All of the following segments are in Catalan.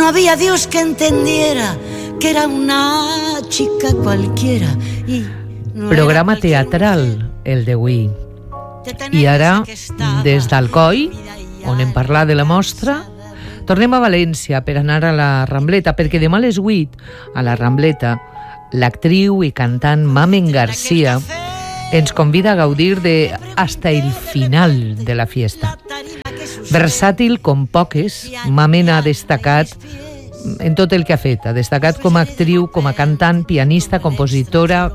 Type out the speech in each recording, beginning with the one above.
no había Dios que entendiera que era una chica cualquiera. No programa teatral, el d'avui. I ara, des d'Alcoi, on hem parlat de la mostra, tornem a València per anar a la Rambleta, perquè demà a les 8, a la Rambleta, l'actriu i cantant Mamen García ens convida a gaudir de hasta el final de la fiesta. Versàtil com poques, Mamen ha destacat en tot el que ha fet. Ha destacat com a actriu, com a cantant, pianista, compositora.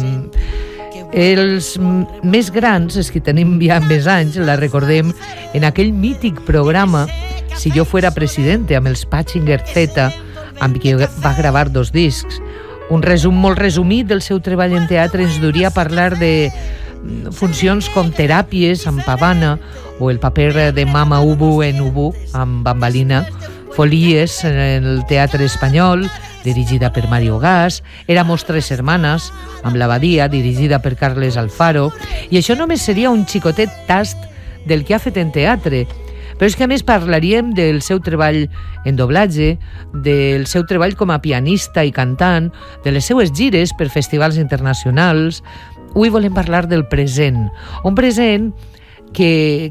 Els més grans, els que tenim ja més anys, la recordem en aquell mític programa Si yo fuera presidente, amb els Patchinger Z, amb qui va gravar 2 discs. Un resum molt resumit del seu treball en teatre ens duria a parlar de funcions com Teràpies, amb Pavana, o el paper de Mama Ubu en Ubu, amb Bambalina, Folies en el Teatre Espanyol, dirigida per Mario Gas, Éramos 3 hermanas, amb l'Abadia, dirigida per Carles Alfaro, i això només seria un xicotet tast del que ha fet en teatre. Però és que a més parlaríem del seu treball en doblatge, del seu treball com a pianista i cantant, de les seues gires per festivals internacionals. Avui volem parlar del present, un present que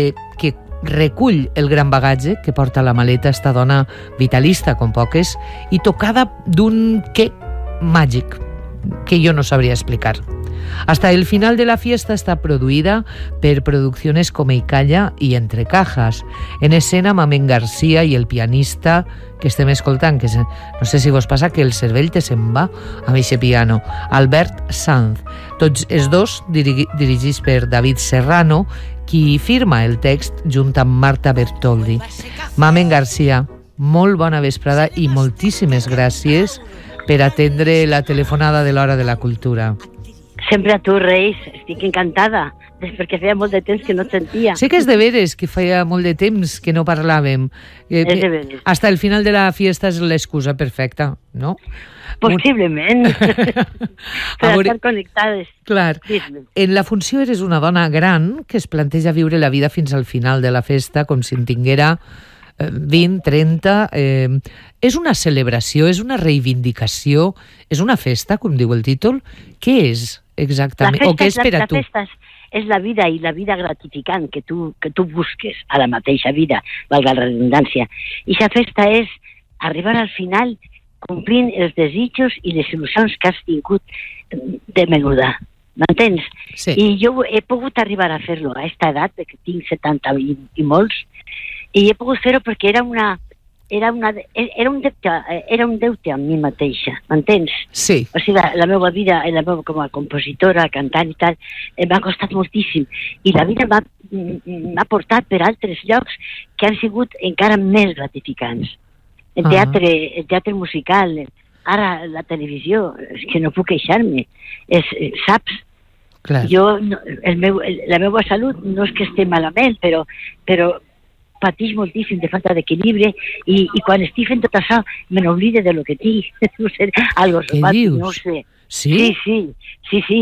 recull el gran bagatge que porta a la maleta esta dona vitalista com poques i tocada d'un què màgic que jo no sabria explicar. Hasta el final de la fiesta està produïda per Producciones Comeicalla i Entre Cajas. En escena Mamen García i el pianista que estem escoltant, que no sé si vos passa que el cervell te se'n va amb aquest piano, Albert Sanz. Tots els dos dirigits per David Serrano, qui firma el text junt amb Marta Bertoldi. Mamen García, molt bona vesprada i moltíssimes gràcies per atendre la telefonada de l'Hora de la Cultura. Sempre a tu, Reis. Estic encantada, perquè feia molt de temps que no et sentia. Sé que és de veres que feia molt de temps que no parlàvem. És de veres. Hasta el final de la fiesta és l'excusa perfecta, no? Possiblement. Per estar connectades. Clar. En la funció eres una dona gran que es planteja viure la vida fins al final de la festa com si en tinguera 20, 30... És una celebració, és una reivindicació, és una festa, com diu el títol? Què és exactament? O què és per a tu? La festa és la vida i la vida gratificant que tu busques a la mateixa vida, valga la redundància. I la festa és arribar al final complint els desitjos i les il·lusions que has tingut de menuda. M'entens? Sí. I jo he pogut arribar a fer-lo a aquesta edat, que tinc 70 i molts, i he pogut fer-ho perquè era un deute amb mi mateixa, m'entens? Sí. O sigui, la meva vida, com a compositora, cantant i tal, m'ha costat moltíssim. I la vida m'ha portat per altres llocs que han sigut encara més gratificants. El teatre musical, ara la televisió, és que no puc queixar-me. Saps? Clar. La meva salut no és que estigui malament, però pateix moltíssim de falta d'equilibri i quan estic fent tot això me n'oblide de lo que tinc. No sé, algo somàtic, no sé. Sí? Sí.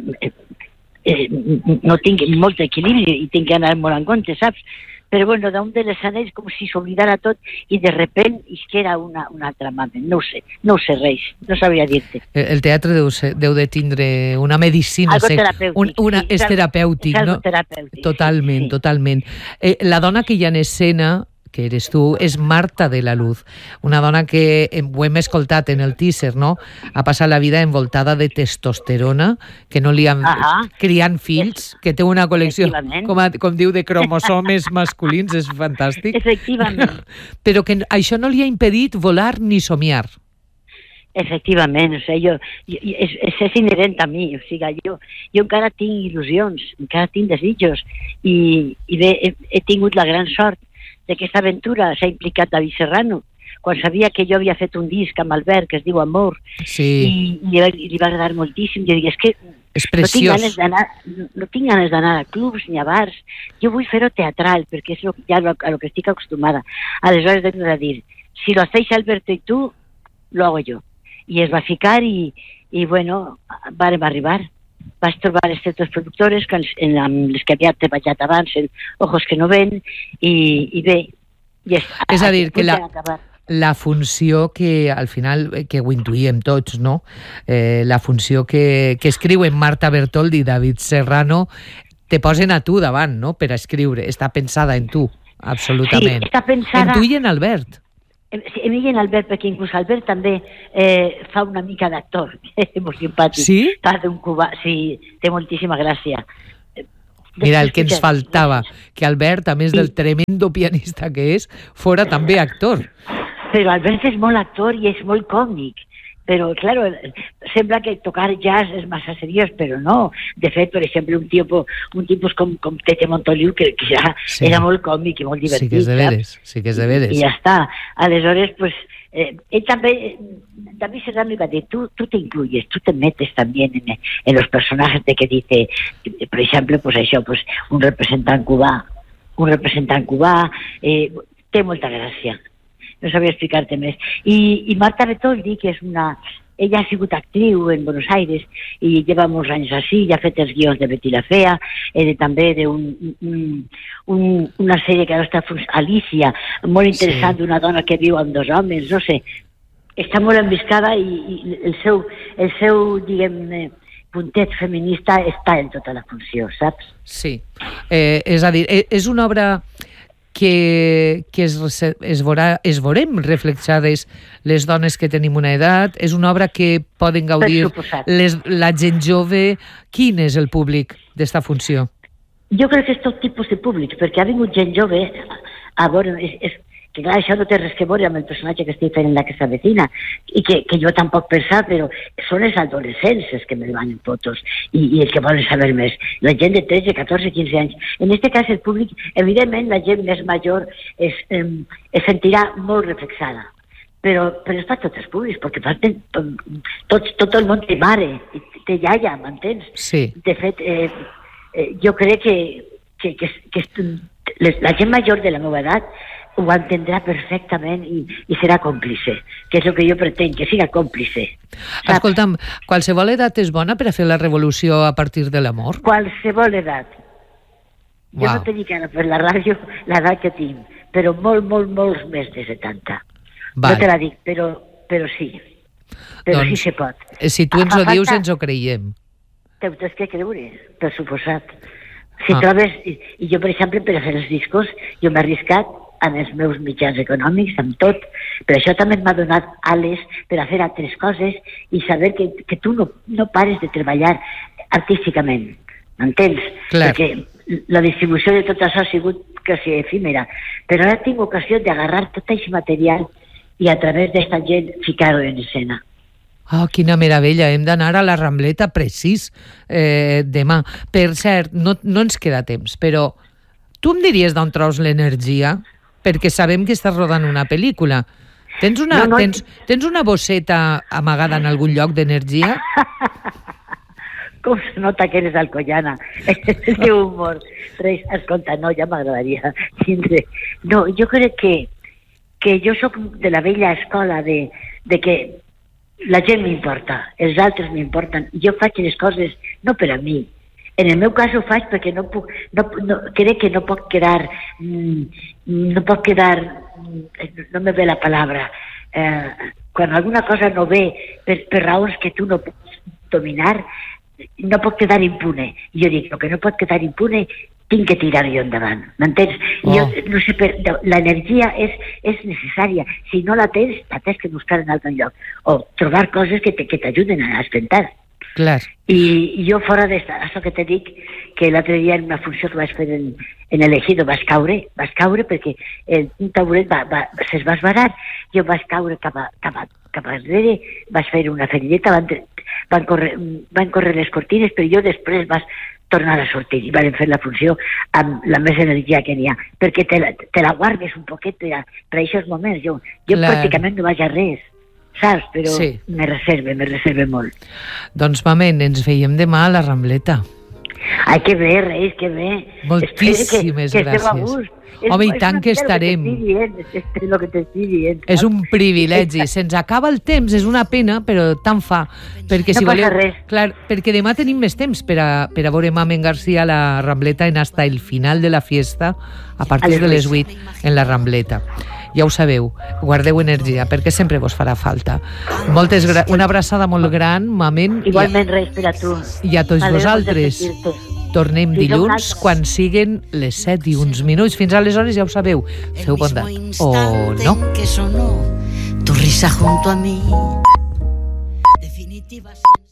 No tinc molt equilibri i tinc que anar molt en compte, saps? Però bueno, d'un de les anells com si s'oblidara tot i de repent isquera una altra Mamen. No ho sé res, no sabria dir-te. El teatre deu de tindre una medicina. Algo terapèutic. És terapèutic, no? Terapèutic. Totalment. La dona que hi ha en escena, que eres tu, és Marta de la Luz, una dona que ho hem escoltat en el teaser, no? Ha passat la vida envoltada de testosterona, que no li han criant fills, que té una col·lecció, com diu, de cromosomes masculins, és fantàstic. Efectivament. Però que això no li ha impedit volar ni somiar. Efectivament, o sigui, és inherent a mi, o sigui, jo encara tinc il·lusions, encara tinc desitjos, i bé, he tingut la gran sort d'aquesta aventura s'ha implicat David Serrano, quan sabia que jo havia fet un disc amb Albert que es diu Amor, sí. i li va agradar moltíssim. Jo dic, és que és preciós. No tinc ganes d'anar a clubs ni a bars, jo vull fer-ho teatral, perquè és ja a lo que estic acostumada. Aleshores vaig dir, si lo hacéis Alberto y tú, lo hago yo. I es va ficar i bueno, vàrem arribar. Vaig trobar aquests dos productores amb les que havia treballat abans, en Ojos que no ven, i bé. És a dir, que la funció que, al final, que ho intuïm tots, no? La funció que escriuen Marta Bertoldi i David Serrano te posen a tu davant, no?, per a escriure. Està pensada en tu, absolutament. Sí, està pensada... En tu i en Albert. Sí, en ell i en Albert, perquè inclús Albert també fa una mica d'actor, molt simpàtic. Sí? Fa d'un cubà, sí, té moltíssima gràcia. Mira, el que ens faltava, que Albert, a més del tremendo pianista que és, fora també actor. Però Albert és molt actor i és molt còmic. Però, claro, sembla que tocar jazz és massa seriós, però no. De fet, per exemple, un tipus com Tete Montoliu, que ja era molt còmic i molt divertit. Sí que és de veres, sí que és de veres. I ja està. Aleshores, pues, ell també Serrano iba a dir, tú te incluyes, tú te metes también en los personajes de que dice, por ejemplo, pues això, pues, un representant cubà, té molta gràcia. No sabia explicar-te més. I Marta Bertoldi, que és ella ha sigut actriu en Buenos Aires i lleva molts anys així, ja ha fet els guions de Betty la Fea, també d'una sèrie que ara està Alicia, molt interessant, d'una dona que viu amb dos homes, no sé. Està molt enviscada i el seu diguem, puntet feminista està en tota la funció, saps? Sí. És a dir, és una obra que es veurem reflexades les dones que tenim una edat, és una obra que poden gaudir la gent jove. Quin és el públic d'esta funció? Jo crec que és tot tipus de públic, perquè ha vingut gent jove a veure, que clar, això no té res que veure amb el personatge que estic fent en la que s'avecina, i que jo tampoc pensava, però són els adolescents els que me demanen fotos i els que volen saber més. La gent de 13, 14, 15 anys. En aquest cas el públic, evidentment, la gent més major es sentirà molt reflexada, però és per tots els públics, perquè tot el món té mare, té iaia, m'entens? Sí. De fet, jo crec que la gent major de la meva edat ho entendrà perfectament i serà còmplice, que és el que jo pretenc, que siga còmplice. Escolta'm, qualsevol edat és bona per a fer la revolució a partir de l'amor? Qualsevol edat. Jo no te dic ara per la ràdio l'edat que tinc, però molts més de 70. No te la dic, però sí. Però sí se pot. Si tu ens ho dius, ens ho creiem. T'ho tens que creure, per suposat. Si trobes... I jo, per exemple, per a fer els discos, jo m'he arriscat amb els meus mitjans econòmics, amb tot. Per això també m'ha donat ales per a fer altres coses i saber que tu no pares de treballar artísticament. M'entens? Clar. Perquè la distribució de tot això ha sigut quasi efímera. Però ara tinc ocasió d'agarrar tot aquest material i a través d'esta gent ficar-ho en escena. Oh, quina meravella, hem d'anar a la Rambleta precís demà. Per cert, no ens queda temps, però tu em diries d'on treus l'energia? Perquè sabem que estàs rodant una pel·lícula. Tens una bosseta amagada en algun lloc d'energia? Com se nota que eres alcoyana. El teu humor. Res, escolta, no, ja m'agradaria tindre... No, jo crec que jo sóc de la vella escola de que la gent m'importa, els altres m'importen. Jo faig les coses no per a mi. En el meu cas ho faig perquè crec que no pot quedar, no me ve la palabra, quan alguna cosa no ve per raons que tu no pots dominar, no pot quedar impune. I jo dic, el que no pot quedar impune tinc que tirar jo endavant, m'entens? Jo no sé, l'energia és necessària. Si no la tens que buscar en algun lloc o trobar coses que t'ajuden a espentar. Clar. I jo fora d'això que te dic, que l'altre dia en una funció que vaig fer en l'Ejido vas caure perquè un tauret se'ls va esbarar, jo vaig caure cap enrere, vaig fer una ferideta, van córrer les cortines, però jo després vaig tornar a sortir i vam fer la funció amb la més energia que n'hi ha, perquè te la guardes un poquet per a aquests moments. Jo pràcticament no vaig a res, saps? Però sí. me reserve molt. Doncs, mamen, ens veiem demà a la Rambleta. Ai, que bé, Reis, que bé. Moltíssimes gràcies. Home, i tant que estarem. És el que t'estic dient. És un privilegi. Se'ns acaba el temps, és una pena, però tant fa. Perquè si voleu, clar, perquè demà tenim més temps per a veure Mamen García a la Rambleta en hasta el final de la fiesta, a partir de les 8 en la Rambleta. Ja ho sabeu, guardeu energia, perquè sempre vos farà falta. Una abraçada molt gran, Mamen. Igualment, res per a tu. I a tots vosaltres. Tornem dilluns quan siguen les 7 i uns minuts. Fins aleshores, ja ho sabeu, feu bondat. O no. Que sonó tu risa junto a mí. Definitiva.